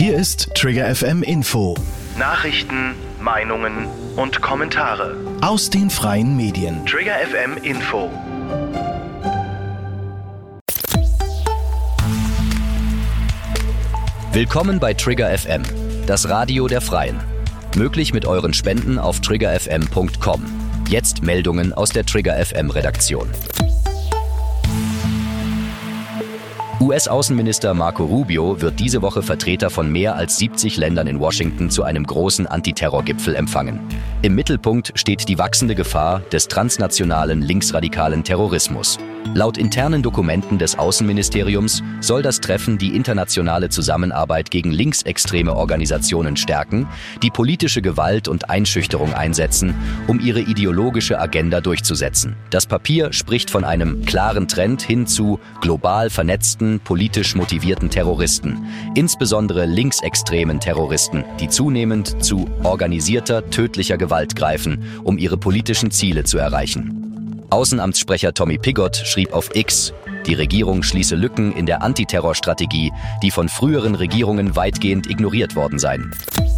Hier ist Trigger FM Info. Nachrichten, Meinungen und Kommentare Aus den freien Medien. Trigger FM Info. Willkommen bei Trigger FM, das Radio der Freien. Möglich mit euren Spenden auf triggerfm.com. Jetzt Meldungen aus der Trigger FM Redaktion. US-Außenminister Marco Rubio wird diese Woche Vertreter von mehr als 70 Ländern in Washington zu einem großen Antiterrorgipfel empfangen. Im Mittelpunkt steht die wachsende Gefahr des transnationalen linksradikalen Terrorismus. Laut internen Dokumenten des Außenministeriums soll das Treffen die internationale Zusammenarbeit gegen linksextreme Organisationen stärken, die politische Gewalt und Einschüchterung einsetzen, um ihre ideologische Agenda durchzusetzen. Das Papier spricht von einem klaren Trend hin zu global vernetzten, politisch motivierten Terroristen, insbesondere linksextremen Terroristen, die zunehmend zu organisierter, tödlicher Gewalt greifen, um ihre politischen Ziele zu erreichen. Außenamtssprecher Tommy Pigott schrieb auf X, die Regierung schließe Lücken in der Antiterrorstrategie, die von früheren Regierungen weitgehend ignoriert worden seien.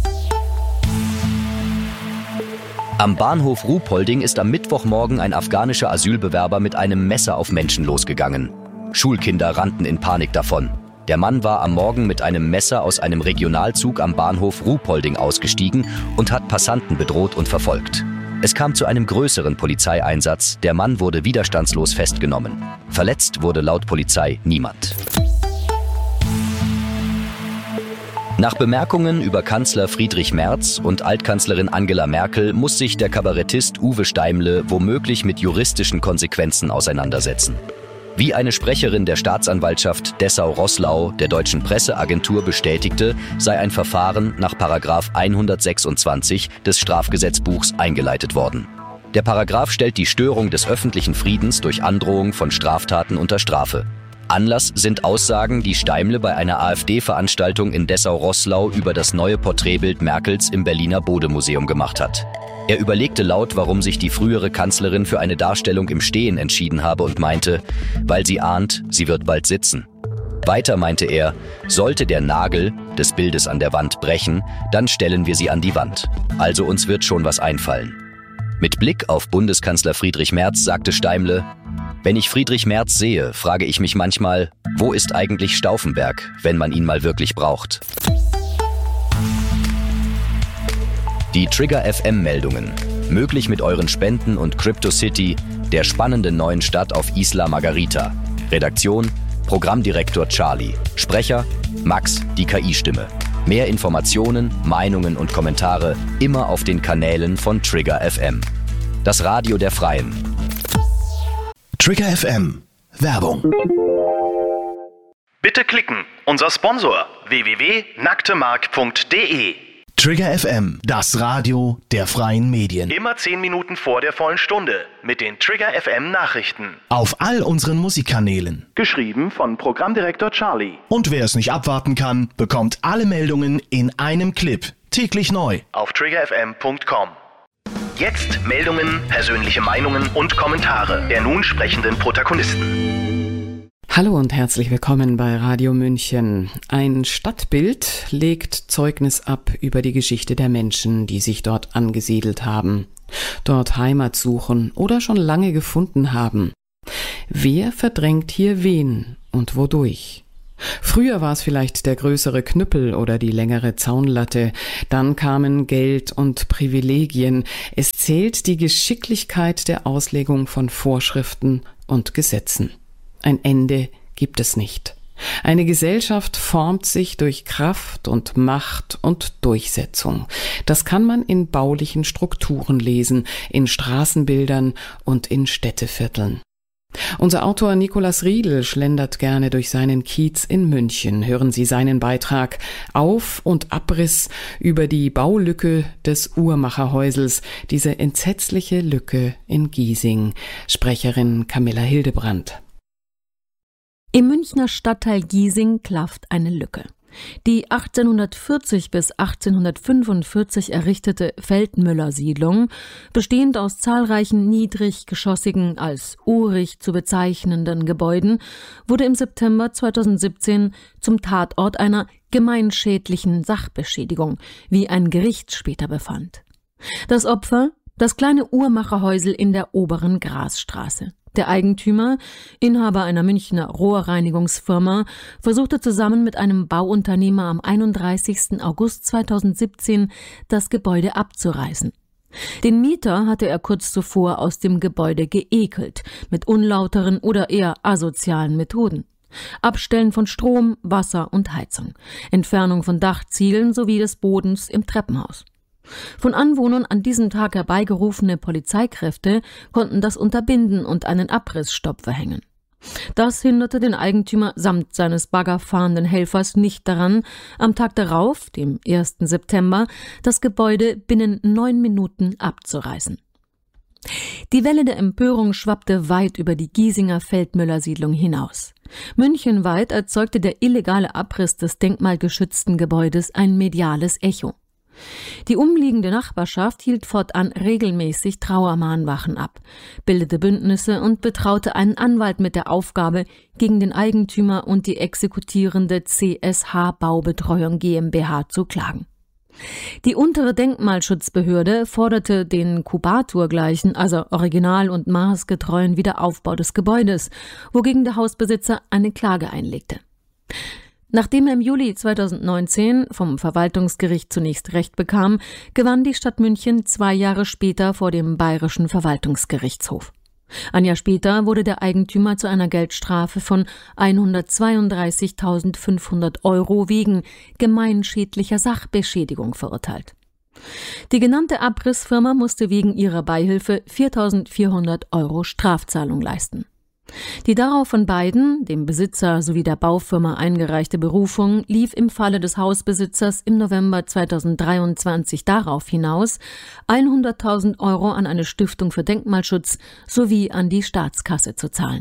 Am Bahnhof Ruhpolding ist am Mittwochmorgen ein afghanischer Asylbewerber mit einem Messer auf Menschen losgegangen. Schulkinder rannten in Panik davon. Der Mann war am Morgen mit einem Messer aus einem Regionalzug am Bahnhof Ruhpolding ausgestiegen und hat Passanten bedroht und verfolgt. Es kam zu einem größeren Polizeieinsatz. Der Mann wurde widerstandslos festgenommen. Verletzt wurde laut Polizei niemand. Nach Bemerkungen über Kanzler Friedrich Merz und Altkanzlerin Angela Merkel muss sich der Kabarettist Uwe Steimle womöglich mit juristischen Konsequenzen auseinandersetzen. Wie eine Sprecherin der Staatsanwaltschaft Dessau-Roßlau der Deutschen Presseagentur bestätigte, sei ein Verfahren nach § 126 des Strafgesetzbuchs eingeleitet worden. Der Paragraph stellt die Störung des öffentlichen Friedens durch Androhung von Straftaten unter Strafe. Anlass sind Aussagen, die Steimle bei einer AfD-Veranstaltung in Dessau-Roßlau über das neue Porträtbild Merkels im Berliner Bode-Museum gemacht hat. Er überlegte laut, warum sich die frühere Kanzlerin für eine Darstellung im Stehen entschieden habe und meinte, weil sie ahnt, sie wird bald sitzen. Weiter meinte er, sollte der Nagel des Bildes an der Wand brechen, dann stellen wir sie an die Wand. Also uns wird schon was einfallen. Mit Blick auf Bundeskanzler Friedrich Merz sagte Steimle, wenn ich Friedrich Merz sehe, frage ich mich manchmal, wo ist eigentlich Stauffenberg, wenn man ihn mal wirklich braucht? Die Trigger FM-Meldungen. Möglich mit euren Spenden und CryptoCity, der spannenden neuen Stadt auf Isla Margarita. Redaktion, Programmdirektor Charlie. Sprecher, Max, die KI-Stimme. Mehr Informationen, Meinungen und Kommentare immer auf den Kanälen von Trigger FM. Das Radio der Freien. Trigger FM. Werbung. Bitte klicken. Unser Sponsor www.nacktemark.de. Trigger FM, das Radio der freien Medien. Immer 10 Minuten vor der vollen Stunde mit den Trigger FM Nachrichten. Auf all unseren Musikkanälen. Geschrieben von Programmdirektor Charlie. Und wer es nicht abwarten kann, bekommt alle Meldungen in einem Clip. Täglich neu. Auf triggerfm.com. Jetzt Meldungen, persönliche Meinungen und Kommentare der nun sprechenden Protagonisten. Hallo und herzlich willkommen bei Radio München. Ein Stadtbild legt Zeugnis ab über die Geschichte der Menschen, die sich dort angesiedelt haben, dort Heimat suchen oder schon lange gefunden haben. Wer verdrängt hier wen und wodurch? Früher war es vielleicht der größere Knüppel oder die längere Zaunlatte, dann kamen Geld und Privilegien. Es zählt die Geschicklichkeit der Auslegung von Vorschriften und Gesetzen. Ein Ende gibt es nicht. Eine Gesellschaft formt sich durch Kraft und Macht und Durchsetzung. Das kann man in baulichen Strukturen lesen, in Straßenbildern und in Städtevierteln. Unser Autor Nikolaus Riedl schlendert gerne durch seinen Kiez in München. Hören Sie seinen Beitrag Auf- und Abriss über die Baulücke des Uhrmacherhäusels, diese entsetzliche Lücke in Giesing. Sprecherin Camilla Hildebrandt. Im Münchner Stadtteil Giesing klafft eine Lücke. Die 1840 bis 1845 errichtete Feldmüller-Siedlung, bestehend aus zahlreichen niedriggeschossigen, als urig zu bezeichnenden Gebäuden, wurde im September 2017 zum Tatort einer gemeinschädlichen Sachbeschädigung, wie ein Gericht später befand. Das Opfer? Das kleine Uhrmacherhäusel in der Oberen Grasstraße. Der Eigentümer, Inhaber einer Münchner Rohrreinigungsfirma, versuchte zusammen mit einem Bauunternehmer am 31. August 2017 das Gebäude abzureißen. Den Mieter hatte er kurz zuvor aus dem Gebäude geekelt, mit unlauteren oder eher asozialen Methoden. Abstellen von Strom, Wasser und Heizung, Entfernung von Dachziegeln sowie des Bodens im Treppenhaus. Von Anwohnern an diesem Tag herbeigerufene Polizeikräfte konnten das unterbinden und einen Abrissstopp verhängen. Das hinderte den Eigentümer samt seines baggerfahrenden Helfers nicht daran, am Tag darauf, dem 1. September, das Gebäude binnen 9 Minuten abzureißen. Die Welle der Empörung schwappte weit über die Giesinger Feldmüller-Siedlung hinaus. Münchenweit erzeugte der illegale Abriss des denkmalgeschützten Gebäudes ein mediales Echo. Die umliegende Nachbarschaft hielt fortan regelmäßig Trauermahnwachen ab, bildete Bündnisse und betraute einen Anwalt mit der Aufgabe, gegen den Eigentümer und die exekutierende CSH Baubetreuung GmbH zu klagen. Die untere Denkmalschutzbehörde forderte den Kubatur-gleichen, also original- und maßgetreuen Wiederaufbau des Gebäudes, wogegen der Hausbesitzer eine Klage einlegte. Nachdem er im Juli 2019 vom Verwaltungsgericht zunächst Recht bekam, gewann die Stadt München 2 Jahre später vor dem Bayerischen Verwaltungsgerichtshof. Ein Jahr später wurde der Eigentümer zu einer Geldstrafe von 132.500 € wegen gemeinschädlicher Sachbeschädigung verurteilt. Die genannte Abrissfirma musste wegen ihrer Beihilfe 4.400 € Strafzahlung leisten. Die darauf von beiden, dem Besitzer sowie der Baufirma eingereichte Berufung, lief im Falle des Hausbesitzers im November 2023 darauf hinaus, 100.000 € an eine Stiftung für Denkmalschutz sowie an die Staatskasse zu zahlen.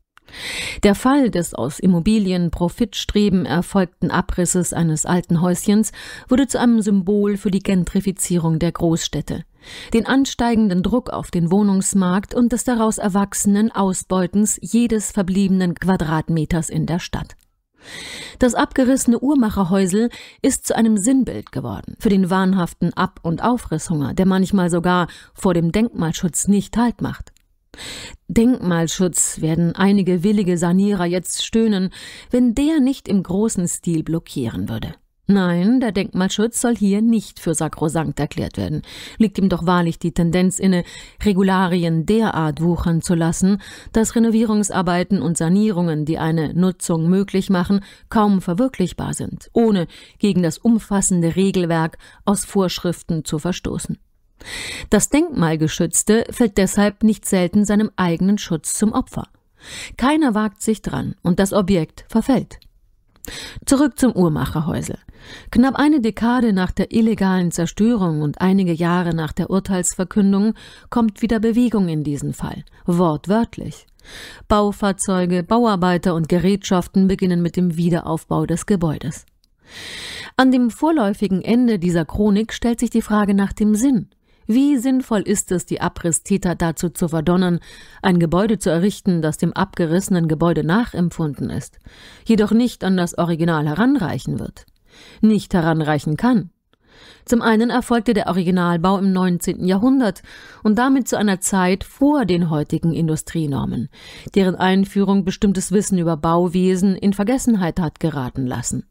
Der Fall des aus Immobilienprofitstreben erfolgten Abrisses eines alten Häuschens wurde zu einem Symbol für die Gentrifizierung der Großstädte, den ansteigenden Druck auf den Wohnungsmarkt und des daraus erwachsenen Ausbeutens jedes verbliebenen Quadratmeters in der Stadt. Das abgerissene Uhrmacherhäusel ist zu einem Sinnbild geworden für den wahnhaften Ab- und Aufrisshunger, der manchmal sogar vor dem Denkmalschutz nicht Halt macht. Denkmalschutz, werden einige willige Sanierer jetzt stöhnen, wenn der nicht im großen Stil blockieren würde. Nein, der Denkmalschutz soll hier nicht für sakrosankt erklärt werden. Liegt ihm doch wahrlich die Tendenz inne, Regularien derart wuchern zu lassen, dass Renovierungsarbeiten und Sanierungen, die eine Nutzung möglich machen, kaum verwirklichbar sind, ohne gegen das umfassende Regelwerk aus Vorschriften zu verstoßen. Das Denkmalgeschützte fällt deshalb nicht selten seinem eigenen Schutz zum Opfer. Keiner wagt sich dran und das Objekt verfällt. Zurück zum Uhrmacherhäusel. Knapp eine Dekade nach der illegalen Zerstörung und einige Jahre nach der Urteilsverkündung kommt wieder Bewegung in diesen Fall. Wortwörtlich. Baufahrzeuge, Bauarbeiter und Gerätschaften beginnen mit dem Wiederaufbau des Gebäudes. An dem vorläufigen Ende dieser Chronik stellt sich die Frage nach dem Sinn. Wie sinnvoll ist es, die Abrisstäter dazu zu verdonnern, ein Gebäude zu errichten, das dem abgerissenen Gebäude nachempfunden ist, jedoch nicht an das Original heranreichen wird, nicht heranreichen kann? Zum einen erfolgte der Originalbau im 19. Jahrhundert und damit zu einer Zeit vor den heutigen Industrienormen, deren Einführung bestimmtes Wissen über Bauwesen in Vergessenheit hat geraten lassen.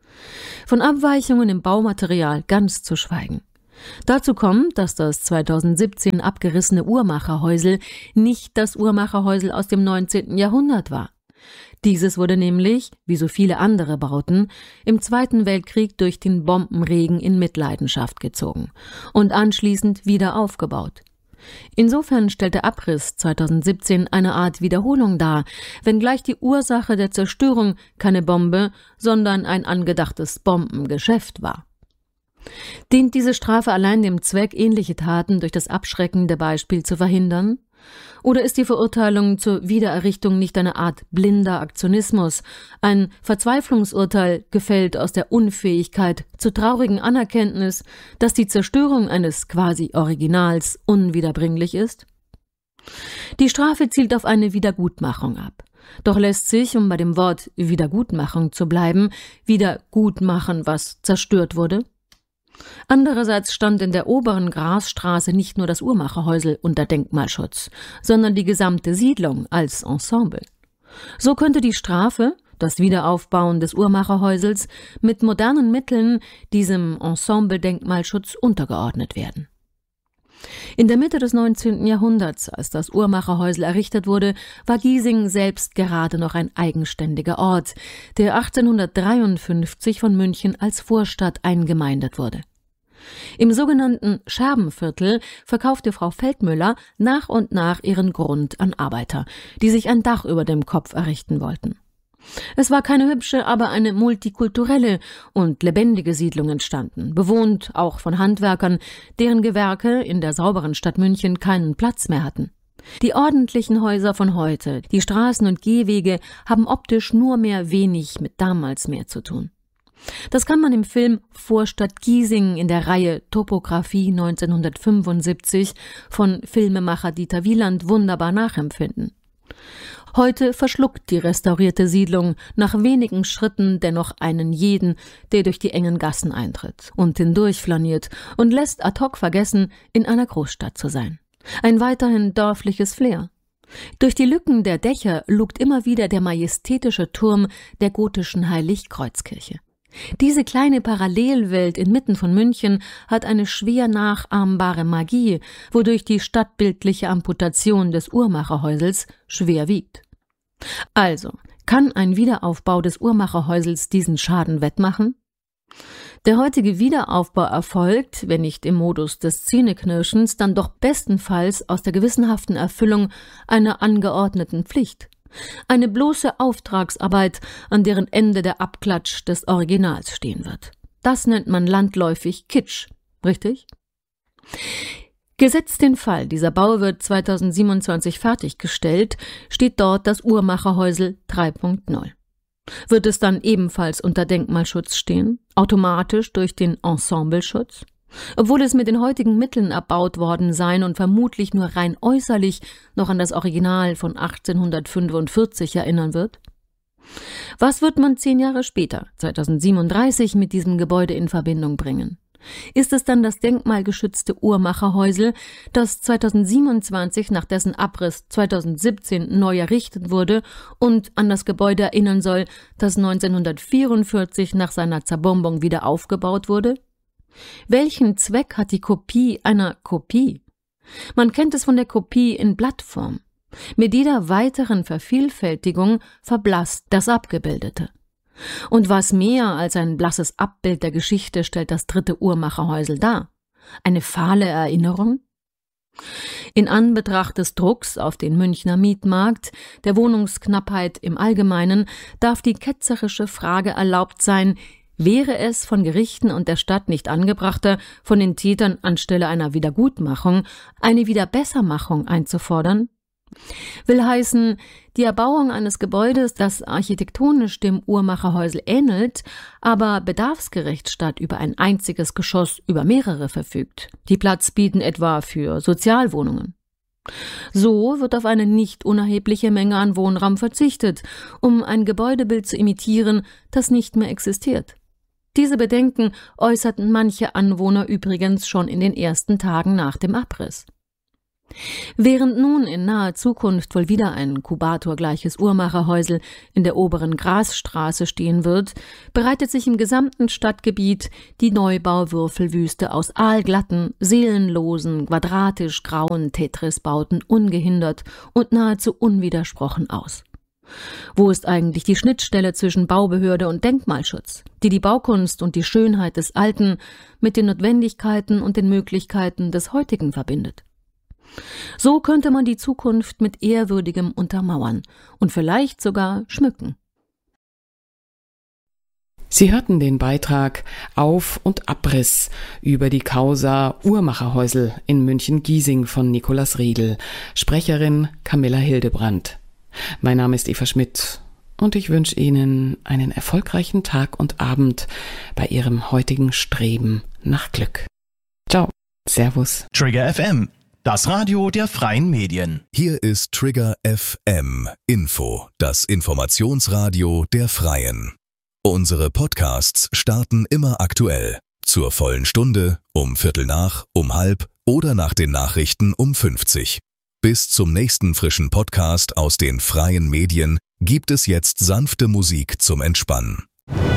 Von Abweichungen im Baumaterial ganz zu schweigen. Dazu kommt, dass das 2017 abgerissene Uhrmacherhäusel nicht das Uhrmacherhäusel aus dem 19. Jahrhundert war. Dieses wurde nämlich, wie so viele andere Bauten, im Zweiten Weltkrieg durch den Bombenregen in Mitleidenschaft gezogen und anschließend wieder aufgebaut. Insofern stellt der Abriss 2017 eine Art Wiederholung dar, wenngleich die Ursache der Zerstörung keine Bombe, sondern ein angedachtes Bombengeschäft war. Dient diese Strafe allein dem Zweck, ähnliche Taten durch das abschreckende Beispiel zu verhindern? Oder ist die Verurteilung zur Wiedererrichtung nicht eine Art blinder Aktionismus, ein Verzweiflungsurteil, gefällt aus der Unfähigkeit zur traurigen Anerkenntnis, dass die Zerstörung eines quasi Originals unwiederbringlich ist? Die Strafe zielt auf eine Wiedergutmachung ab. Doch lässt sich, um bei dem Wort Wiedergutmachung zu bleiben, wieder gut machen, was zerstört wurde? Andererseits stand in der oberen Grasstraße nicht nur das Uhrmacherhäusl unter Denkmalschutz, sondern die gesamte Siedlung als Ensemble. So könnte die Strafe, das Wiederaufbauen des Uhrmacherhäusls, mit modernen Mitteln diesem Ensemble-Denkmalschutz untergeordnet werden. In der Mitte des 19. Jahrhunderts, als das Uhrmacherhäusl errichtet wurde, war Giesing selbst gerade noch ein eigenständiger Ort, der 1853 von München als Vorstadt eingemeindet wurde. Im sogenannten Scherbenviertel verkaufte Frau Feldmüller nach und nach ihren Grund an Arbeiter, die sich ein Dach über dem Kopf errichten wollten. Es war keine hübsche, aber eine multikulturelle und lebendige Siedlung entstanden, bewohnt auch von Handwerkern, deren Gewerke in der sauberen Stadt München keinen Platz mehr hatten. Die ordentlichen Häuser von heute, die Straßen und Gehwege, haben optisch nur mehr wenig mit damals mehr zu tun. Das kann man im Film Vorstadt Giesing in der Reihe Topographie 1975 von Filmemacher Dieter Wieland wunderbar nachempfinden. Heute verschluckt die restaurierte Siedlung nach wenigen Schritten dennoch einen jeden, der durch die engen Gassen eintritt und hindurchflaniert und lässt ad hoc vergessen, in einer Großstadt zu sein. Ein weiterhin dörfliches Flair. Durch die Lücken der Dächer lugt immer wieder der majestätische Turm der gotischen Heiligkreuzkirche. Diese kleine Parallelwelt inmitten von München hat eine schwer nachahmbare Magie, wodurch die stadtbildliche Amputation des Uhrmacherhäusls schwer wiegt. Also, kann ein Wiederaufbau des Uhrmacherhäusls diesen Schaden wettmachen? Der heutige Wiederaufbau erfolgt, wenn nicht im Modus des Zähneknirschens, dann doch bestenfalls aus der gewissenhaften Erfüllung einer angeordneten Pflicht. Eine bloße Auftragsarbeit, an deren Ende der Abklatsch des Originals stehen wird. Das nennt man landläufig Kitsch, richtig? Gesetzt den Fall, dieser Bau wird 2027 fertiggestellt, steht dort das Uhrmacherhäusl 3.0. Wird es dann ebenfalls unter Denkmalschutz stehen, automatisch durch den Ensembleschutz? Obwohl es mit den heutigen Mitteln erbaut worden sein und vermutlich nur rein äußerlich noch an das Original von 1845 erinnern wird? Was wird man 10 Jahre später, 2037, mit diesem Gebäude in Verbindung bringen? Ist es dann das denkmalgeschützte Uhrmacherhäusl, das 2027 nach dessen Abriss 2017 neu errichtet wurde und an das Gebäude erinnern soll, das 1944 nach seiner Zerbombung wieder aufgebaut wurde? Welchen Zweck hat die Kopie einer Kopie? Man kennt es von der Kopie in Blattform. Mit jeder weiteren Vervielfältigung verblasst das Abgebildete. Und was mehr als ein blasses Abbild der Geschichte stellt das dritte Uhrmacherhäusl dar? Eine fahle Erinnerung? In Anbetracht des Drucks auf den Münchner Mietmarkt, der Wohnungsknappheit im Allgemeinen, darf die ketzerische Frage erlaubt sein: Wäre es von Gerichten und der Stadt nicht angebrachter, von den Tätern anstelle einer Wiedergutmachung eine Wiederbessermachung einzufordern? Will heißen, die Erbauung eines Gebäudes, das architektonisch dem Uhrmacherhäusl ähnelt, aber bedarfsgerecht statt über ein einziges Geschoss über mehrere verfügt, die Platz bieten etwa für Sozialwohnungen. So wird auf eine nicht unerhebliche Menge an Wohnraum verzichtet, um ein Gebäudebild zu imitieren, das nicht mehr existiert. Diese Bedenken äußerten manche Anwohner übrigens schon in den ersten Tagen nach dem Abriss. Während nun in naher Zukunft wohl wieder ein Kubator-gleiches Uhrmacherhäusl in der oberen Grasstraße stehen wird, bereitet sich im gesamten Stadtgebiet die Neubauwürfelwüste aus aalglatten, seelenlosen, quadratisch grauen Tetrisbauten ungehindert und nahezu unwidersprochen aus. Wo ist eigentlich die Schnittstelle zwischen Baubehörde und Denkmalschutz, die die Baukunst und die Schönheit des Alten mit den Notwendigkeiten und den Möglichkeiten des Heutigen verbindet? So könnte man die Zukunft mit Ehrwürdigem untermauern und vielleicht sogar schmücken. Sie hörten den Beitrag Auf- und Abriss über die Causa Uhrmacherhäusl in München-Giesing von Nikolaus Riedl, Sprecherin Camilla Hildebrandt. Mein Name ist Eva Schmidt und ich wünsche Ihnen einen erfolgreichen Tag und Abend bei Ihrem heutigen Streben nach Glück. Ciao, Servus. Trigger FM, das Radio der freien Medien. Hier ist Trigger FM Info, das Informationsradio der Freien. Unsere Podcasts starten immer aktuell. Zur vollen Stunde, um 7:15, um 12:30 oder nach den Nachrichten um 50. Bis zum nächsten frischen Podcast aus den freien Medien gibt es jetzt sanfte Musik zum Entspannen.